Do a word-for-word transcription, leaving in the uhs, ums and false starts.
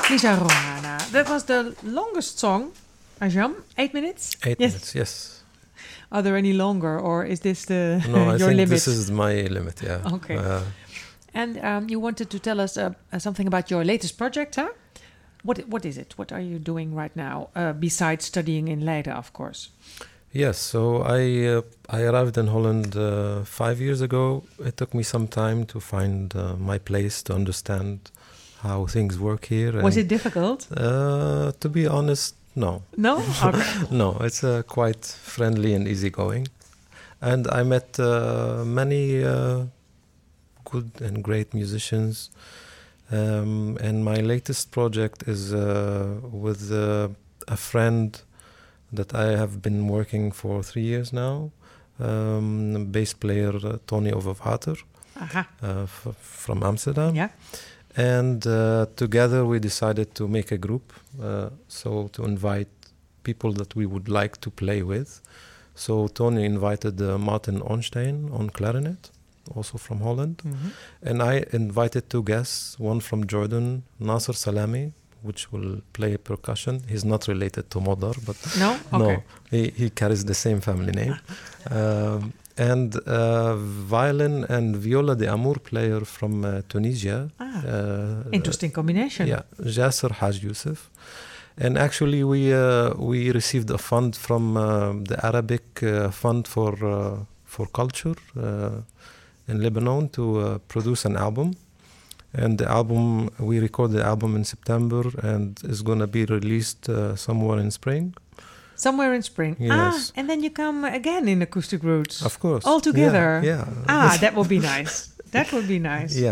Lisa Romana. That was the longest song, Ajam. Eight minutes? Eight yes. minutes, yes. Are there any longer, or is this the No, I your think limit? this is my limit, yeah. Okay. Uh, and um, you wanted to tell us uh, uh, something about your latest project, huh? What What is it? What are you doing right now, uh, besides studying in Leiden, of course? yes, so I uh, I arrived in Holland uh, five years ago. It took me some time to find uh, my place, to understand how things work here. Was and, it difficult? Uh, to be honest, no. No? Okay. No, it's uh, quite friendly and easygoing. And I met uh, many uh, good and great musicians. Um, and my latest project is uh, with uh, a friend that I have been working for three years now, um, bass player uh, Tony Overwater Aha. uh, f- from Amsterdam. Yeah. And uh, together we decided to make a group, uh, so to invite people that we would like to play with. So Tony invited uh, Martin Onstein on clarinet, also from Holland. Mm-hmm. And I invited two guests, one from Jordan, Nasser Salami, which will play percussion. He's not related to Modar, but No? Okay. no, he, he carries the same family name. um, and uh, violin and viola de amour player from uh, Tunisia. Ah, Uh, interesting combination. yeah, Jasser Haj Youssef. And actually, we uh, we received a fund from uh, the Arabic uh, Fund for uh, for Culture uh, in Lebanon to uh, produce an album. And the album, we record the album in September, and is going to be released uh, somewhere in spring. Somewhere in spring. Yes. Ah, and then you come again in Acoustic Roots. Of course. All together. Yeah. yeah. Ah, that would be nice. That would be nice. Yeah.